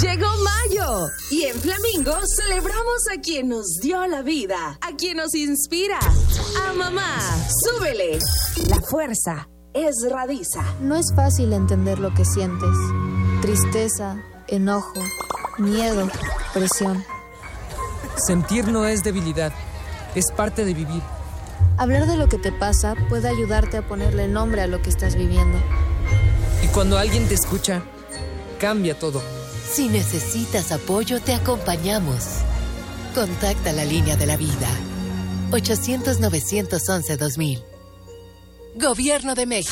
Llegó mayo y en Flamingo celebramos a quien nos dio la vida, a quien nos inspira, a mamá. ¡Súbele! La fuerza es Radisa. No es fácil entender lo que sientes. Tristeza, enojo, miedo, presión. Sentir no es debilidad, es parte de vivir. Hablar de lo que te pasa puede ayudarte a ponerle nombre a lo que estás viviendo. Y cuando alguien te escucha, cambia todo. Si necesitas apoyo, te acompañamos. Contacta la línea de la vida. 800-911-2000. Gobierno de México.